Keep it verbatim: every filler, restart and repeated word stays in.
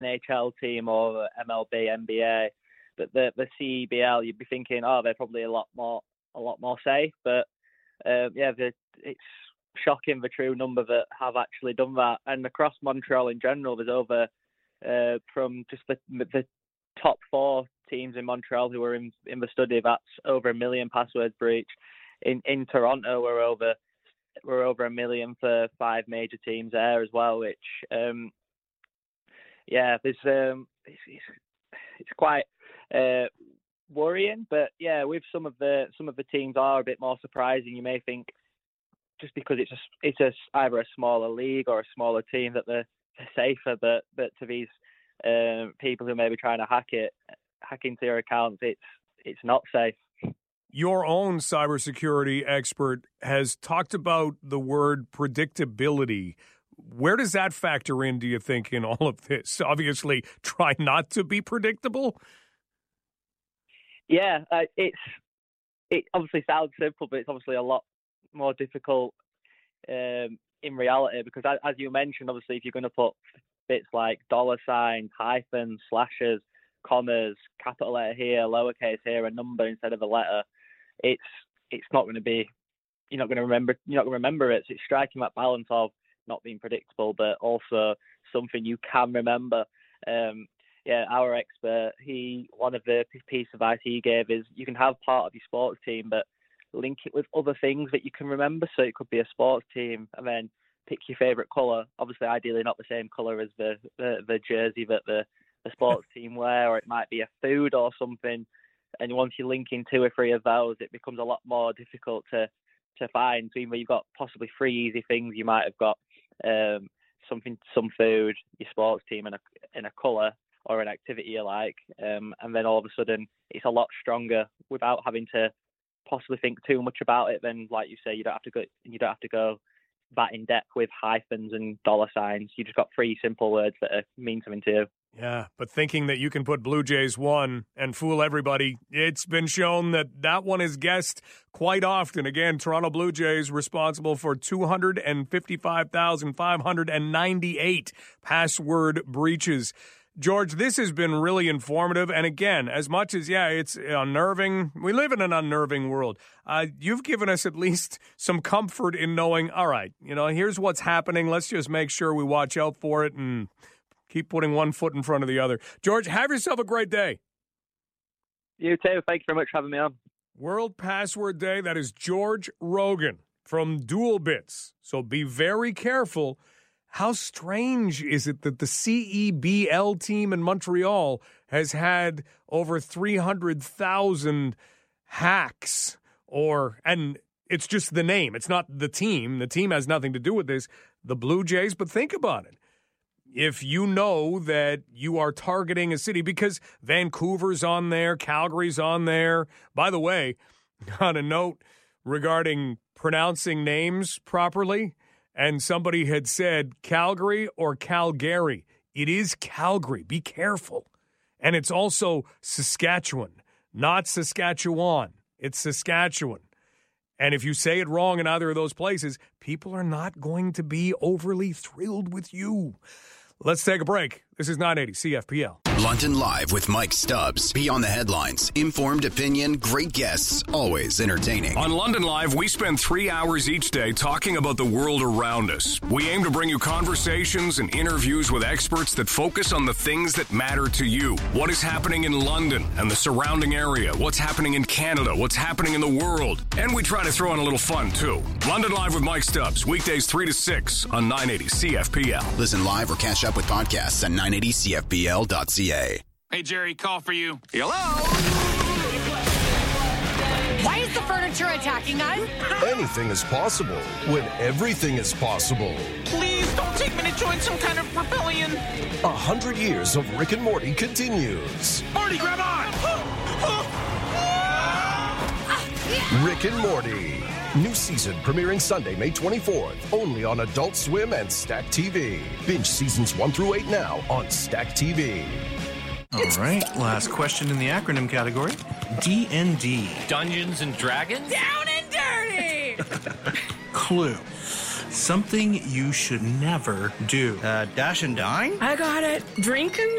N H L team or M L B, N B A. But the the C E B L, you'd be thinking, oh, they're probably a lot more a lot more safe. But uh, yeah, the, it's shocking the true number that have actually done that. And across Montreal in general, there's over uh, from just the the top four teams in Montreal who were in in the study. That's over a million passwords breached. In in Toronto, we're over we're over a million for five major teams there as well. Which um, yeah, there's um, it's, it's, it's quite uh, worrying. But yeah, with some of the some of the teams are a bit more surprising. You may think just because it's a, it's a, either a smaller league or a smaller team that they're, they're safer, but but to these uh, people who may be trying to hack it, hack into your accounts, it's it's not safe. Your own cybersecurity expert has talked about the word predictability. Where does that factor in, do you think, in all of this? Obviously, try not to be predictable. Yeah, uh, it's it obviously sounds simple, but it's obviously a lot more difficult um, in reality, because as, as you mentioned, obviously if you're going to put bits like dollar signs, hyphens, slashes, commas, capital letter here, lowercase here, a number instead of a letter, it's it's not going to be you're not going to remember you're not going to remember it. So it's striking that balance of not being predictable, but also something you can remember. Um, yeah, our expert, he one of the piece of advice he gave is you can have part of your sports team, but link it with other things that you can remember. So it could be a sports team, and then pick your favourite colour. Obviously, ideally not the same colour as the, the, the jersey that the, the sports team wear, or it might be a food or something. And once you link in two or three of those, it becomes a lot more difficult to, to find. So even though you've got possibly three easy things, you might have got um, something, some food, your sports team, and a, and a colour or an activity you like. Um, and then all of a sudden, it's a lot stronger without having to possibly think too much about it. Then, like you say, you don't have to go you don't have to go that in depth with hyphens and dollar signs. You just got three simple words that are, mean something to you. Yeah, but thinking that you can put Blue Jays one and fool everybody, it's been shown that that one is guessed quite often. Again, Toronto Blue Jays responsible for two hundred fifty-five thousand five hundred ninety-eight password breaches. George, this has been really informative. And again, as much as, yeah, it's unnerving, we live in an unnerving world. Uh, you've given us at least some comfort in knowing, all right, you know, here's what's happening. Let's just make sure we watch out for it and keep putting one foot in front of the other. George, have yourself a great day. You too. Thank you very much for having me on. World Password Day. That is George Rogan from Dual Bits. So be very careful. How strange is it that the C E B L team in Montreal has had over three hundred thousand hacks, or, and it's just the name. It's not the team. The team has nothing to do with this, the Blue Jays, but think about it. If you know that you are targeting a city, because Vancouver's on there, Calgary's on there. By the way, on a note regarding pronouncing names properly, and somebody had said Calgary or Calgary. It is Calgary. Be careful. And it's also Saskatchewan, not Saskatchewan. It's Saskatchewan. And if you say it wrong in either of those places, people are not going to be overly thrilled with you. Let's take a break. This is nine eighty C F P L. London Live with Mike Stubbs. Beyond the headlines. Informed opinion, great guests, always entertaining. On London Live, we spend three hours each day talking about the world around us. We aim to bring you conversations and interviews with experts that focus on the things that matter to you. What is happening in London and the surrounding area? What's happening in Canada? What's happening in the world? And we try to throw in a little fun, too. London Live with Mike Stubbs. Weekdays three to six on nine eighty C F P L. Listen live or catch up with podcasts at nine eighty C F P L dot C A. Hey, Jerry, call for you. Hello? Why is the furniture attacking us? Anything is possible when everything is possible. Please don't take me to join some kind of rebellion. A hundred years of Rick and Morty continues. Morty, grab on! Rick and Morty. New season premiering Sunday, May twenty-fourth. Only on Adult Swim and Stack T V. Binge seasons one through eight now on Stack T V. All right, last question in the acronym category. D and D. Dungeons and Dragons? Down and dirty! Clue. Something you should never do. Uh, dash and dine? I got it. Drink and